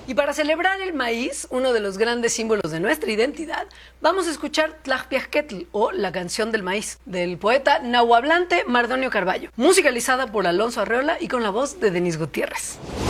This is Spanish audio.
Y para celebrar el maíz, uno de los grandes símbolos de nuestra identidad, vamos a escuchar Tlajpiaxquetl, o La canción del maíz, del poeta nahuablante Mardonio Carballo, musicalizada por Alonso Arreola y con la voz de Denise Gutiérrez.